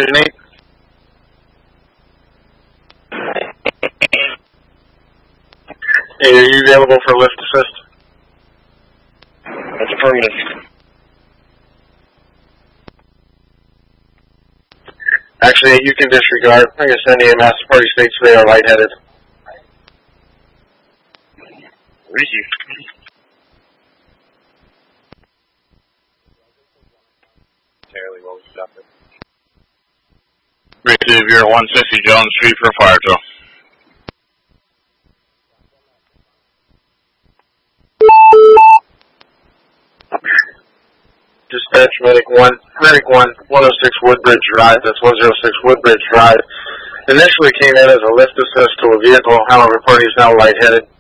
Division 8. Hey, are you available for lift assist? That's affirmative. Actually, you can disregard. I'm going to send EMS. Party states they are lightheaded. Receive. Entirely well accepted. Receive, you're 160 Jones Street for fire drill. Dispatch Medic 1, 106 Woodbridge Drive, that's 106 Woodbridge Drive. Initially came in as a lift assist to a vehicle, however, party is now lightheaded.